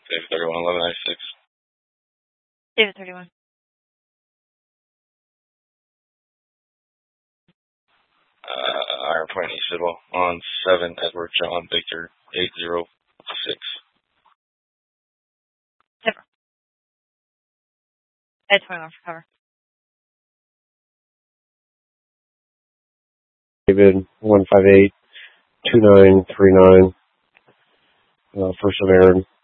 David 31, 1196. David 31. Iron Point East Sidwell on 7 Edward John Victor 806. Zipper. Ed 21 for cover. David 158 2939. First of Aaron.